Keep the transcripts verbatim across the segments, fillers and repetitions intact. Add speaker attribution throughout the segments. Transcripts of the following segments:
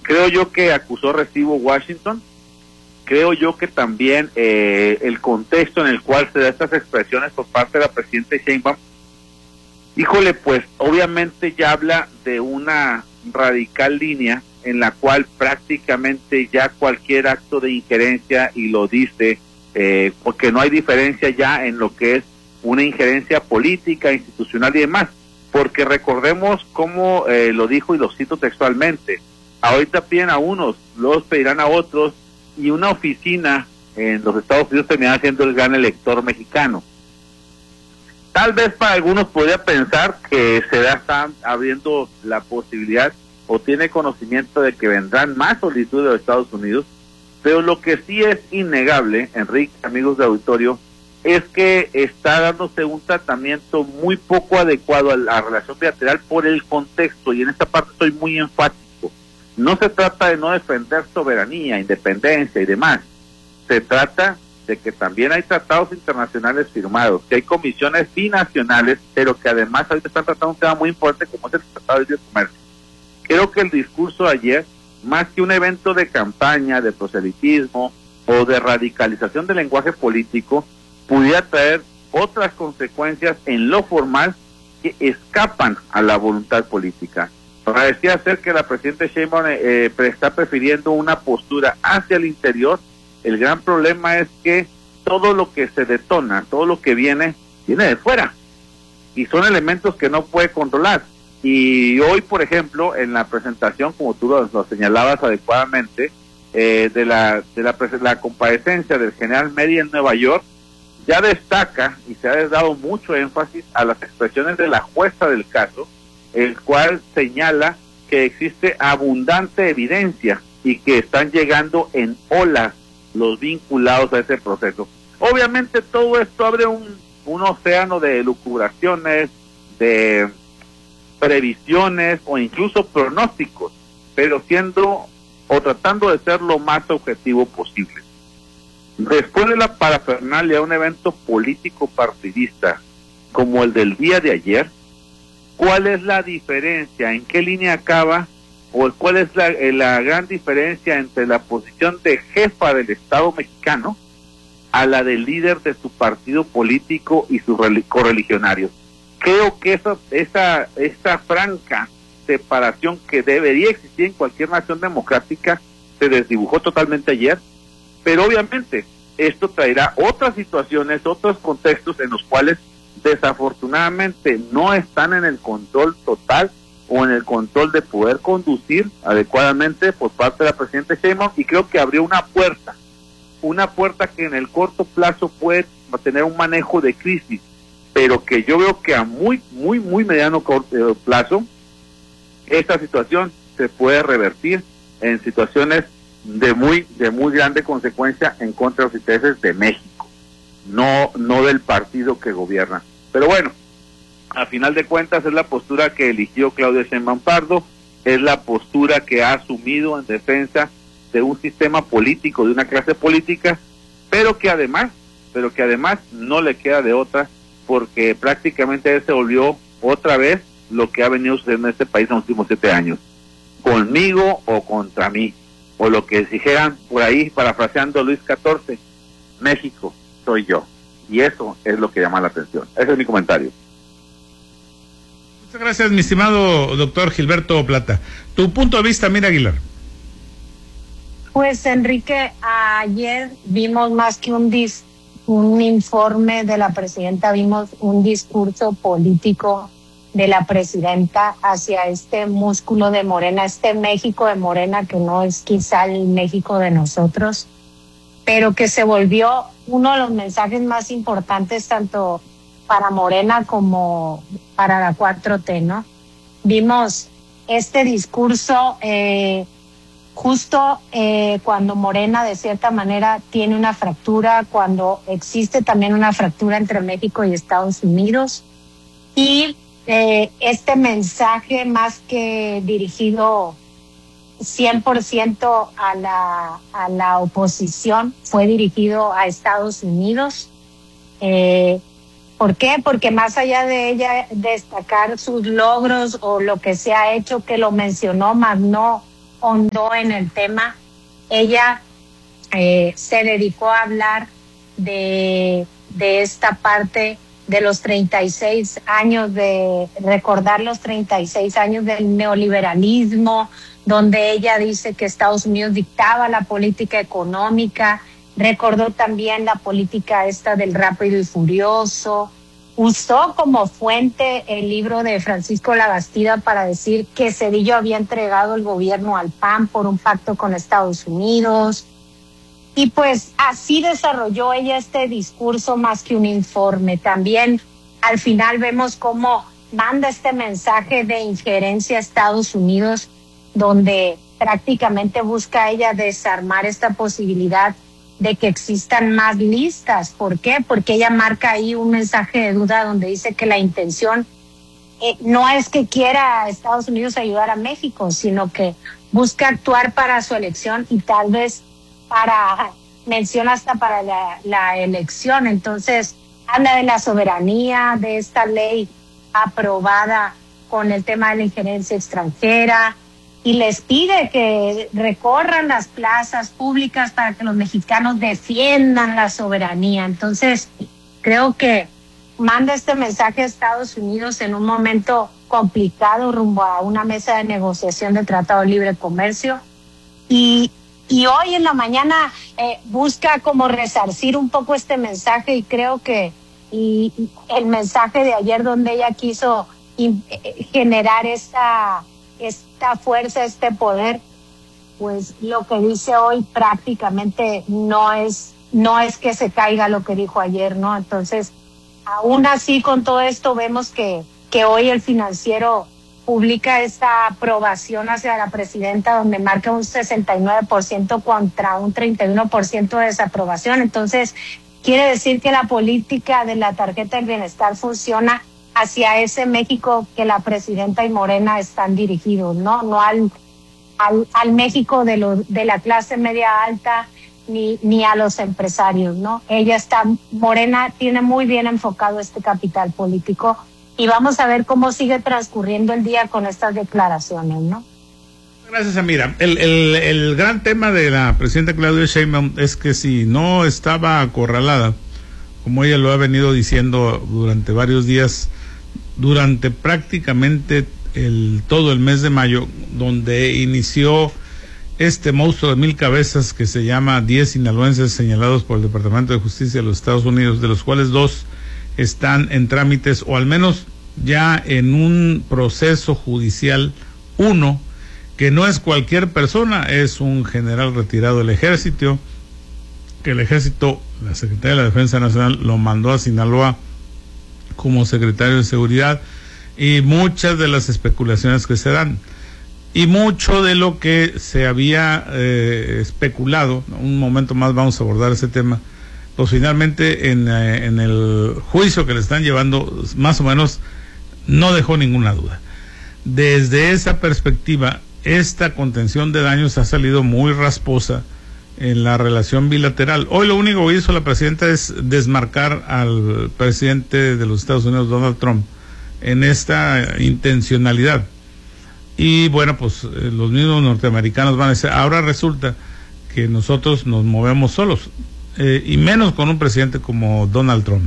Speaker 1: Creo yo que acusó recibo Washington. Creo yo que también eh, el contexto en el cual se da estas expresiones por parte de la presidenta Sheinbaum, híjole, pues obviamente ya habla de una radical línea en la cual prácticamente ya cualquier acto de injerencia, y lo dice, eh, porque no hay diferencia ya en lo que es una injerencia política, institucional y demás, porque recordemos cómo eh, lo dijo, y lo cito textualmente: ahorita piden a unos, luego pedirán a otros, y una oficina en los Estados Unidos terminará siendo el gran elector mexicano. Tal vez para algunos podría pensar que se da, está abriendo la posibilidad o tiene conocimiento de que vendrán más solicitudes de los Estados Unidos, pero lo que sí es innegable, Enrique, amigos de auditorio, es que está dándose un tratamiento muy poco adecuado a la relación bilateral por el contexto, y en esta parte estoy muy enfático. No se trata de no defender soberanía, independencia y demás. Se trata de que también hay tratados internacionales firmados, que hay comisiones binacionales, pero que además ahorita están tratando un tema muy importante como es el Tratado de Libre Comercio. Creo que el discurso de ayer, más que un evento de campaña, de proselitismo o de radicalización del lenguaje político, pudiera traer otras consecuencias en lo formal que escapan a la voluntad política. Parecía ser que la presidenta Sheinbaum eh, está prefiriendo una postura hacia el interior. El gran problema es que todo lo que se detona, todo lo que viene, viene de fuera, y son elementos que no puede controlar. Y hoy, por ejemplo, en la presentación, como tú lo, lo señalabas adecuadamente, eh, de la de la, la comparecencia del general Meri en Nueva York, ya destaca y se ha dado mucho énfasis a las expresiones de la jueza del caso, el cual señala que existe abundante evidencia y que están llegando en olas los vinculados a ese proceso. Obviamente todo esto abre un, un océano de elucubraciones, de previsiones o incluso pronósticos, pero siendo o tratando de ser lo más objetivo posible. Después de la parafernalia de un evento político partidista como el del día de ayer, ¿cuál es la diferencia? ¿En qué línea acaba? ¿O cuál es la, la gran diferencia entre la posición de jefa del Estado mexicano a la del líder de su partido político y sus correligionarios? Creo que esa, esa, esa franca separación que debería existir en cualquier nación democrática se desdibujó totalmente ayer, pero obviamente esto traerá otras situaciones, otros contextos en los cuales desafortunadamente no están en el control total o en el control de poder conducir adecuadamente por parte de la presidenta Sheinbaum, y creo que abrió una puerta, una puerta que en el corto plazo puede tener un manejo de crisis, pero que yo veo que a muy, muy, muy mediano corto plazo esta situación se puede revertir en situaciones de muy, de muy grande consecuencia en contra de los intereses de México, no, no del partido que gobierna. Pero bueno, a final de cuentas es la postura que eligió Claudia Sheinbaum Pardo, es la postura que ha asumido en defensa de un sistema político, de una clase política, pero que además, pero que además no le queda de otra, porque prácticamente se volvió otra vez lo que ha venido sucediendo en este país en los últimos siete años, conmigo o contra mí, o lo que dijeran por ahí, parafraseando Luis catorce, México soy yo, y eso es lo que llama la atención. Ese es mi comentario.
Speaker 2: Muchas gracias, mi estimado doctor Gilberto Plata. Tu punto de vista, Mira Aguilar.
Speaker 3: Pues Enrique, ayer vimos más que un dis, un informe de la presidenta, vimos un discurso político de la presidenta hacia este músculo de Morena, este México de Morena que no es quizá el México de nosotros, pero que se volvió uno de los mensajes más importantes tanto para Morena como para la cuatro T, ¿no? Vimos este discurso eh, justo eh, cuando Morena de cierta manera tiene una fractura, cuando existe también una fractura entre México y Estados Unidos, y eh, este mensaje más que dirigido cien por ciento a la, a la oposición fue dirigido a Estados Unidos. Eh, ¿Por qué? Porque más allá de ella destacar sus logros o lo que se ha hecho, que lo mencionó, más no hondó en el tema. Ella eh, se dedicó a hablar de, de esta parte de los treinta y seis años, de recordar los treinta y seis años del neoliberalismo, donde ella dice que Estados Unidos dictaba la política económica. Recordó también la política esta del Rápido y Furioso. Usó como fuente el libro de Francisco Labastida para decir que Zedillo había entregado el gobierno al P A N por un pacto con Estados Unidos. Y pues así desarrolló ella este discurso más que un informe. También al final vemos cómo manda este mensaje de injerencia a Estados Unidos, donde prácticamente busca ella desarmar esta posibilidad de que existan más listas. ¿Por qué? Porque ella marca ahí un mensaje de duda donde dice que la intención eh, no es que quiera a Estados Unidos ayudar a México, sino que busca actuar para su elección y tal vez para, menciona hasta para la, la elección. Entonces, habla de la soberanía, de esta ley aprobada con el tema de la injerencia extranjera, y les pide que recorran las plazas públicas para que los mexicanos defiendan la soberanía. Entonces, creo que manda este mensaje a Estados Unidos en un momento complicado rumbo a una mesa de negociación de Tratado de Libre Comercio. Y, y hoy en la mañana eh, busca como resarcir un poco este mensaje, y creo que y, y el mensaje de ayer donde ella quiso in, eh, generar esta... esta fuerza, este poder, pues lo que dice hoy prácticamente no es, no es que se caiga lo que dijo ayer, ¿no? Entonces, aún así con todo esto vemos que, que hoy el Financiero publica esta aprobación hacia la presidenta, donde marca un sesenta y nueve por ciento contra un treinta y uno por ciento de desaprobación. Entonces, quiere decir que la política de la tarjeta del bienestar funciona hacia ese México que la presidenta y Morena están dirigidos, ¿no? No al, al, al México de, lo, de la clase media alta ni, ni a los empresarios, ¿no? Ella está, Morena tiene muy bien enfocado este capital político, y vamos a ver cómo sigue transcurriendo el día con estas declaraciones, ¿no?
Speaker 2: Gracias, Amira. El, el, el gran tema de la presidenta Claudia Sheinbaum es que si no estaba acorralada, como ella lo ha venido diciendo durante varios días, durante prácticamente el todo el mes de mayo, donde inició este monstruo de mil cabezas que se llama diez sinaloenses señalados por el Departamento de Justicia de los Estados Unidos, de los cuales dos están en trámites, o al menos ya en un proceso judicial, uno, que no es cualquier persona, es un general retirado del ejército, que el ejército, la Secretaría de la Defensa Nacional, lo mandó a Sinaloa como secretario de Seguridad, y muchas de las especulaciones que se dan, y mucho de lo que se había eh, especulado, un momento más vamos a abordar ese tema, pues finalmente en, eh, en el juicio que le están llevando, más o menos, no dejó ninguna duda. Desde esa perspectiva, esta contención de daños ha salido muy rasposa en la relación bilateral. Hoy lo único que hizo la presidenta es desmarcar al presidente de los Estados Unidos, Donald Trump, en esta intencionalidad. Y bueno, pues eh, los mismos norteamericanos van a decir, ahora resulta que nosotros nos movemos solos, eh, y menos con un presidente como Donald Trump.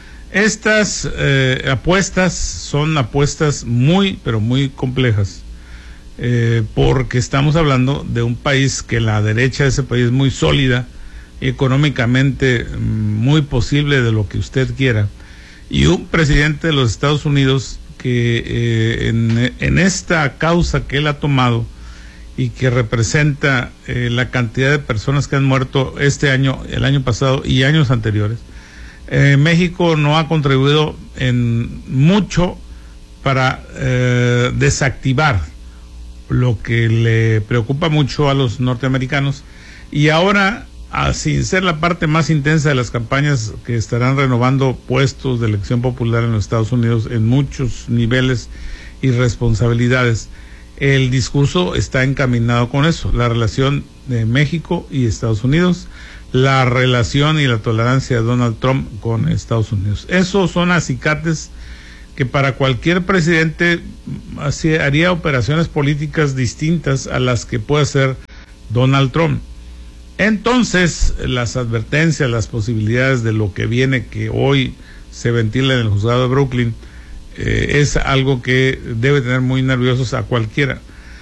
Speaker 2: Estas eh, apuestas son apuestas muy, pero muy complejas. Eh, porque estamos hablando de un país que la derecha de ese país es muy sólida, económicamente muy posible de lo que usted quiera, y un presidente de los Estados Unidos que eh, en, en esta causa que él ha tomado y que representa eh, la cantidad de personas que han muerto este año, el año pasado y años anteriores, eh, México no ha contribuido en mucho para eh, desactivar lo que le preocupa mucho a los norteamericanos, y ahora, a, sin ser la parte más intensa de las campañas que estarán renovando puestos de elección popular en los Estados Unidos en muchos niveles y responsabilidades, el discurso está encaminado con eso, la relación de México y Estados Unidos, la relación y la tolerancia de Donald Trump con Estados Unidos. Esos son acicates que para cualquier presidente así, haría operaciones políticas distintas a las que puede hacer Donald Trump. Entonces, las advertencias, las posibilidades de lo que viene, que hoy se ventila en el juzgado de Brooklyn, eh, es algo que debe tener muy nerviosos a cualquiera.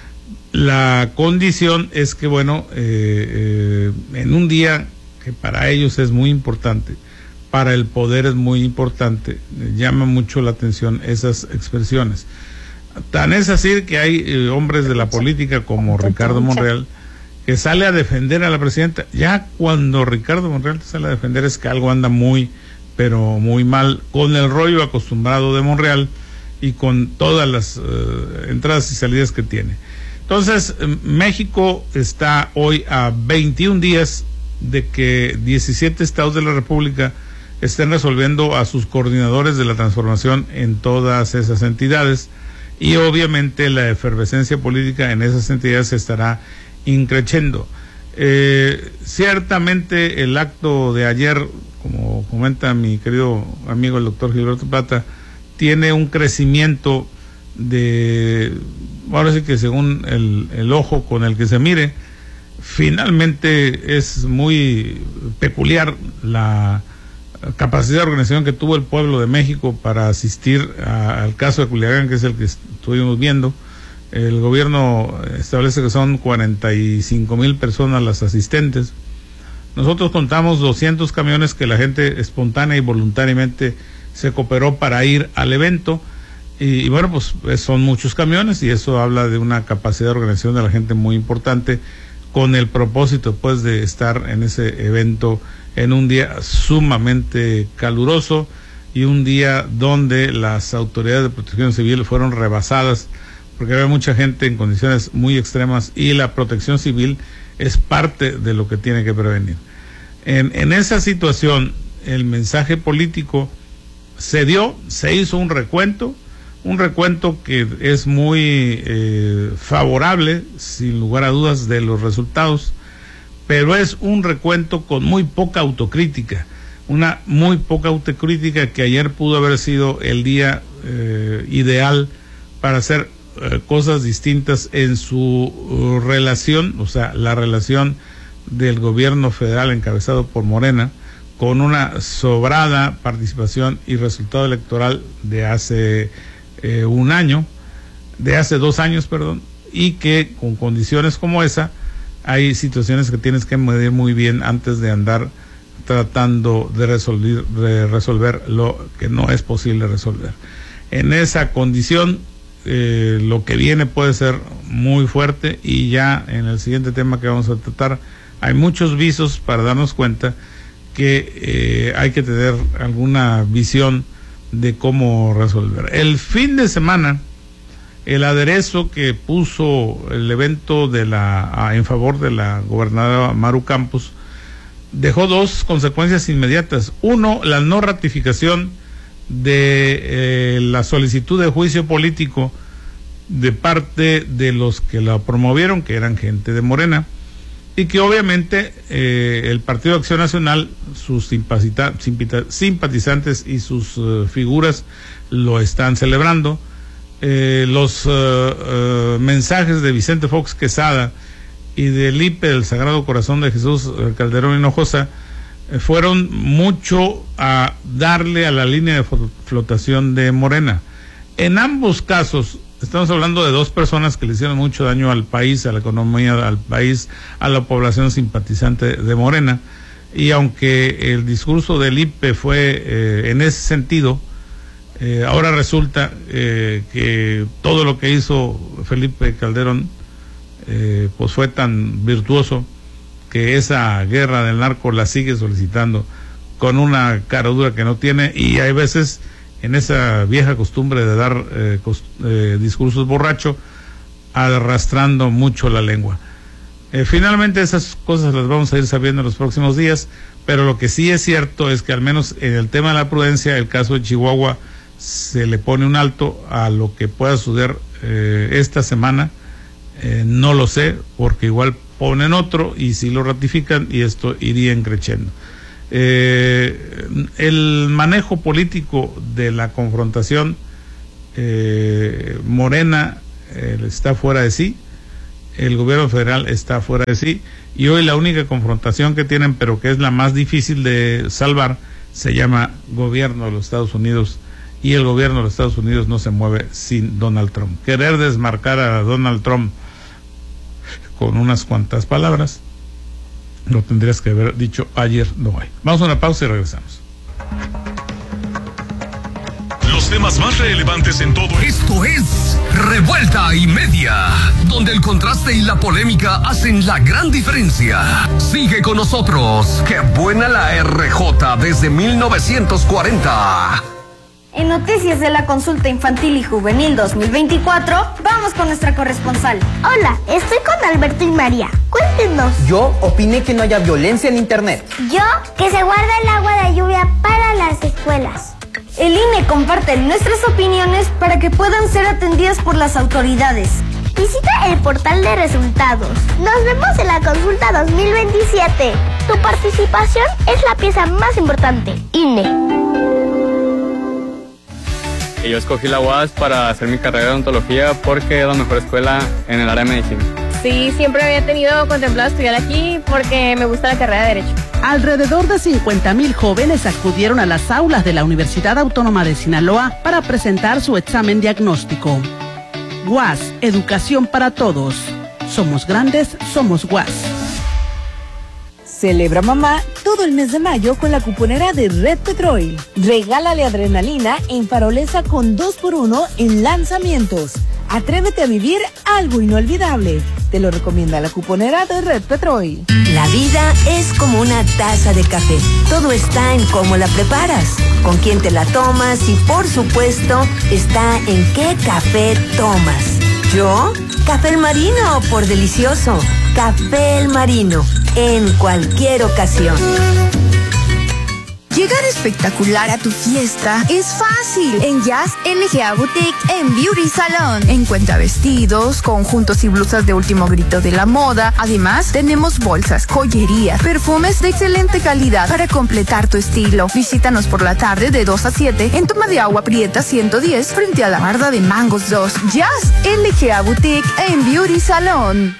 Speaker 2: La condición es que, bueno, eh, eh, en un día que para ellos es muy importante, para el poder es muy importante, eh, llama mucho la atención esas expresiones. Tan es así que hay eh, hombres de la política como Ricardo Monreal, que sale a defender a la presidenta. Ya cuando Ricardo Monreal sale a defender es que algo anda muy, pero muy mal, con el rollo acostumbrado de Monreal y con todas las uh, entradas y salidas que tiene. Entonces, México está hoy a veintiún días de que diecisiete estados de la República estén resolviendo a sus coordinadores de la transformación en todas esas entidades, y obviamente la efervescencia política en esas entidades se estará increciendo. Eh, ciertamente el acto de ayer, como comenta mi querido amigo el doctor Gilberto Plata, tiene un crecimiento de, ahora sí que según el, el ojo con el que se mire, finalmente es muy peculiar la capacidad de organización que tuvo el pueblo de México para asistir a, al caso de Culiacán, que es el que estuvimos viendo. El gobierno establece que son cuarenta y cinco mil personas las asistentes. Nosotros contamos doscientos camiones que la gente espontánea y voluntariamente se cooperó para ir al evento. Y, y bueno, pues son muchos camiones, y eso habla de una capacidad de organización de la gente muy importante, con el propósito pues de estar en ese evento en un día sumamente caluroso y un día donde las autoridades de protección civil fueron rebasadas, porque había mucha gente en condiciones muy extremas, y la protección civil es parte de lo que tiene que prevenir. En, en esa situación, el mensaje político se dio, se hizo un recuento, un recuento que es muy eh, favorable, sin lugar a dudas, de los resultados, pero es un recuento con muy poca autocrítica, una muy poca autocrítica, que ayer pudo haber sido el día eh, ideal para hacer eh, cosas distintas en su uh, relación, o sea, la relación del gobierno federal encabezado por Morena, con una sobrada participación y resultado electoral de hace eh, un año, de hace dos años, perdón, y que con condiciones como esa, hay situaciones que tienes que medir muy bien antes de andar tratando de resolver, de resolver lo que no es posible resolver. En esa condición, eh, lo que viene puede ser muy fuerte, y ya en el siguiente tema que vamos a tratar, hay muchos visos para darnos cuenta que eh, hay que tener alguna visión de cómo resolver. El fin de semana, el aderezo que puso el evento de la a, en favor de la gobernadora Maru Campos dejó dos consecuencias inmediatas. Uno, la no ratificación de eh, la solicitud de juicio político de parte de los que la promovieron, que eran gente de Morena, y que obviamente eh, el Partido de Acción Nacional, sus simpatizantes y sus uh, figuras lo están celebrando. Eh, los uh, uh, mensajes de Vicente Fox Quesada y del I P E del Sagrado Corazón de Jesús Calderón Hinojosa eh, fueron mucho a darle a la línea de flotación de Morena. En ambos casos estamos hablando de dos personas que le hicieron mucho daño al país, a la economía, al país, a la población simpatizante de Morena, y aunque el discurso del I P E fue eh, en ese sentido, Eh, ahora resulta eh, que todo lo que hizo Felipe Calderón eh, pues fue tan virtuoso que esa guerra del narco la sigue solicitando con una cara dura que no tiene, y hay veces en esa vieja costumbre de dar eh, cost eh, discursos borracho, arrastrando mucho la lengua. Eh, finalmente esas cosas las vamos a ir sabiendo en los próximos días, pero lo que sí es cierto es que al menos en el tema de la prudencia, el caso de Chihuahua, se le pone un alto a lo que pueda suceder eh, esta semana. Eh, no lo sé, porque igual ponen otro y si lo ratifican, y esto iría creciendo. Eh, el manejo político de la confrontación eh, Morena eh, está fuera de sí, el gobierno federal está fuera de sí, y hoy la única confrontación que tienen, pero que es la más difícil de salvar, se llama gobierno de los Estados Unidos, y el gobierno de los Estados Unidos no se mueve sin Donald Trump. Querer desmarcar a Donald Trump con unas cuantas palabras, lo tendrías que haber dicho ayer, no hay. Vamos a una pausa y regresamos.
Speaker 4: Los temas más relevantes en todo esto es Revuelta y Media, donde el contraste y la polémica hacen la gran diferencia. Sigue con nosotros. ¡Qué buena la R J desde mil novecientos cuarenta!
Speaker 5: En Noticias de la Consulta Infantil y Juvenil dos mil veinticuatro, vamos con nuestra corresponsal.
Speaker 6: Hola, estoy con Alberto y María. Cuéntenos.
Speaker 7: Yo opiné que no haya violencia en internet.
Speaker 6: Yo, que se guarda el agua de lluvia para las escuelas.
Speaker 5: El I N E comparte nuestras opiniones para que puedan ser atendidas por las autoridades.
Speaker 6: Visita el portal de resultados. Nos vemos en la consulta dos mil veintisiete. Tu participación es la pieza más importante. I N E.
Speaker 8: Yo escogí la U A S para hacer mi carrera de odontología porque es la mejor escuela en el área de medicina.
Speaker 9: Sí, siempre había tenido contemplado estudiar aquí porque me gusta la carrera de Derecho.
Speaker 10: Alrededor de cincuenta mil jóvenes acudieron a las aulas de la Universidad Autónoma de Sinaloa para presentar su examen diagnóstico. U A S, Educación para Todos. Somos grandes, somos U A S.
Speaker 11: Celebra mamá todo el mes de mayo con la cuponera de Red Petrol. Regálale adrenalina en Farolesa con dos por uno en lanzamientos. Atrévete a vivir algo inolvidable. Te lo recomienda la cuponera de Red Petrol.
Speaker 12: La vida es como una taza de café. Todo está en cómo la preparas, con quién te la tomas y, por supuesto, está en qué café tomas. Yo, Café El Marino, por delicioso. Café El Marino, en cualquier ocasión.
Speaker 13: Llegar espectacular a tu fiesta es fácil. En Jazz L G A Boutique en Beauty Salon. Encuentra vestidos, conjuntos y blusas de último grito de la moda. Además, tenemos bolsas, joyería, perfumes de excelente calidad para completar tu estilo. Visítanos por la tarde de dos a siete en Toma de Agua Prieta ciento diez frente a la barda de Mangos dos. Jazz L G A Boutique en Beauty Salon.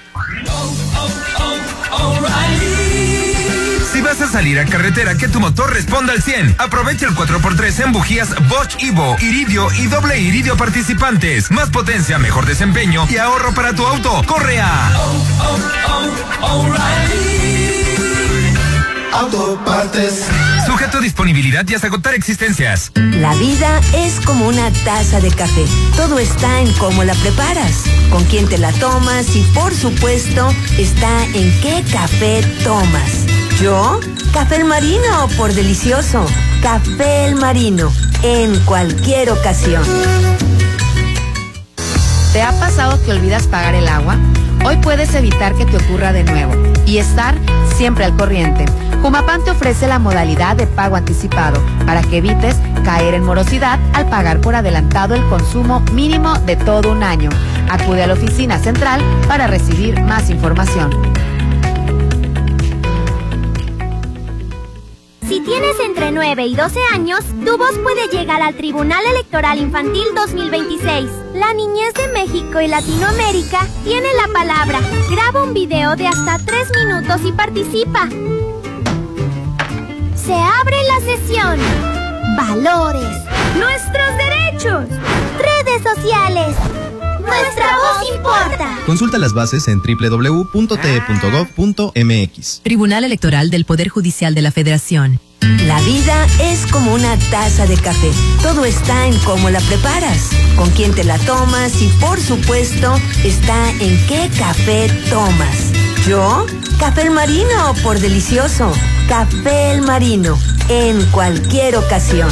Speaker 14: Si vas a salir a carretera, que tu motor responda al cien. Aprovecha el cuatro por tres en bujías Bosch Evo, Iridio y doble Iridio participantes. Más potencia, mejor desempeño y ahorro para tu auto. ¡Corre a Autopartes! Sujeto a disponibilidad y hasta agotar existencias.
Speaker 12: La vida es como una taza de café. Todo está en cómo la preparas, con quién te la tomas y, por supuesto, está en qué café tomas. Yo, Café El Marino, por delicioso. Café El Marino, en cualquier ocasión.
Speaker 15: ¿Te ha pasado que olvidas pagar el agua? Hoy puedes evitar que te ocurra de nuevo y estar siempre al corriente. Jumapam te ofrece la modalidad de pago anticipado para que evites caer en morosidad al pagar por adelantado el consumo mínimo de todo un año. Acude a la oficina central para recibir más información.
Speaker 6: Si tienes entre nueve y doce años, tu voz puede llegar al Tribunal Electoral Infantil dos mil veintiséis. La niñez de México y Latinoamérica tiene la palabra. Graba un video de hasta tres minutos y participa. Se abre la sesión. Valores. Nuestros derechos. Redes sociales. Nuestra voz importa.
Speaker 16: Consulta las bases en doble u doble u doble u punto t e punto gov punto m x.
Speaker 17: Tribunal Electoral del Poder Judicial de la Federación.
Speaker 12: La vida es como una taza de café. Todo está en cómo la preparas, con quién te la tomas y, por supuesto, está en qué café tomas. Yo, Café El Marino, por delicioso. Café El Marino, en cualquier ocasión.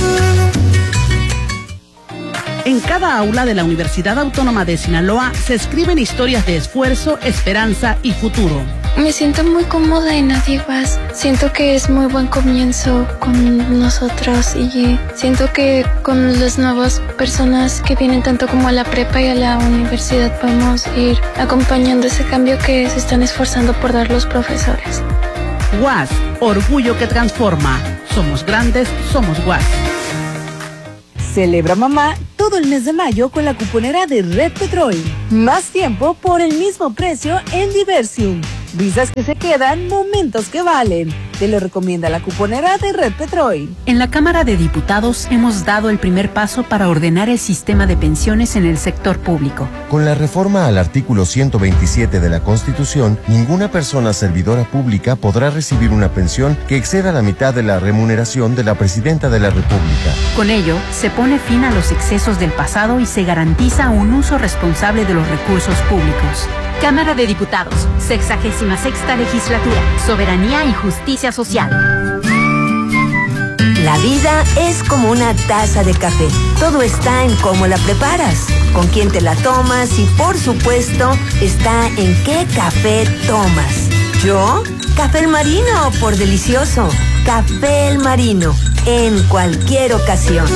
Speaker 10: En cada aula de la Universidad Autónoma de Sinaloa se escriben historias de esfuerzo, esperanza y futuro.
Speaker 18: Me siento muy cómoda en Adiguas. Siento que es muy buen comienzo con nosotros y siento que con las nuevas personas que vienen tanto como a la prepa y a la universidad podemos ir acompañando ese cambio que se están esforzando por dar los profesores.
Speaker 10: U A S, orgullo que transforma. Somos grandes, somos U A S.
Speaker 11: Celebra mamá todo el mes de mayo con la cuponera de Red Petrol. Más tiempo por el mismo precio en Diversium. Visas que se quedan, momentos que valen. Te lo recomienda la cuponera de Red Petrol.
Speaker 19: En la Cámara de Diputados hemos dado el primer paso para ordenar el sistema de pensiones en el sector público.
Speaker 20: Con la reforma al artículo ciento veintisiete de la Constitución, ninguna persona servidora pública podrá recibir una pensión que exceda la mitad de la remuneración de la Presidenta de la República.
Speaker 19: Con ello, se pone fin a los excesos del pasado y se garantiza un uso responsable de los recursos públicos.
Speaker 17: Cámara de Diputados, sexagésima sexta legislatura, soberanía y justicia social.
Speaker 12: La vida es como una taza de café. Todo está en cómo la preparas, con quién te la tomas y, por supuesto, está en qué café tomas. ¿Yo? Café El Marino, por delicioso. Café El Marino, en cualquier ocasión.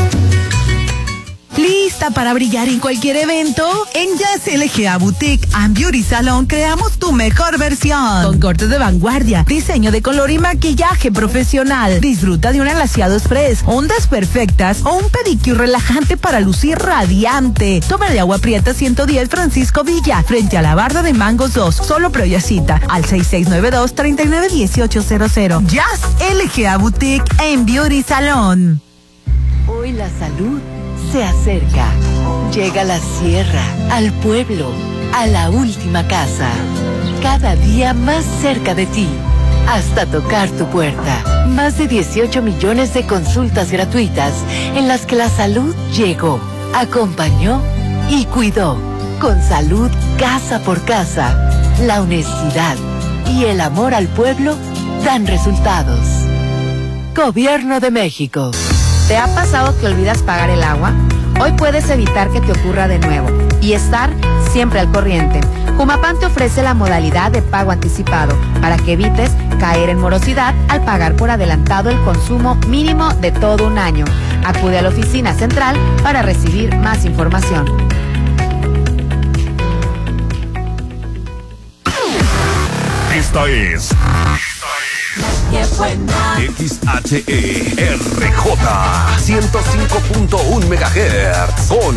Speaker 21: ¿Lista para brillar en cualquier evento? En Jazz L G A Boutique and Beauty Salon creamos tu mejor versión. Con cortes de vanguardia, diseño de color y maquillaje profesional. Disfruta de un alaciado express, ondas perfectas o un pedicure relajante para lucir radiante. Toma de agua prieta ciento diez Francisco Villa, frente a la barda de Mangos dos. Solo previa cita al seis seis nueve dos, tres nueve uno ocho cero cero. Jazz L G A Boutique and Beauty Salon.
Speaker 22: Hoy la salud se acerca. Llega a la sierra, al pueblo, a la última casa. Cada día más cerca de ti, hasta tocar tu puerta. Más de dieciocho millones de consultas gratuitas en las que la salud llegó, acompañó y cuidó. Con salud casa por casa, la honestidad y el amor al pueblo dan resultados. Gobierno de México.
Speaker 15: ¿Te ha pasado que olvidas pagar el agua? Hoy puedes evitar que te ocurra de nuevo y estar siempre al corriente. Jumapam te ofrece la modalidad de pago anticipado para que evites caer en morosidad al pagar por adelantado el consumo mínimo de todo un año. Acude a la oficina central para recibir más información.
Speaker 4: Esta es X H E R J ciento cinco punto uno megahertz con